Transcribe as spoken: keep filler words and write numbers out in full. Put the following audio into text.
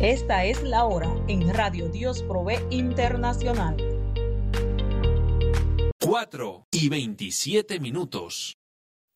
Esta es la hora en Radio Dios Provee Internacional. cuatro y veintisiete minutos.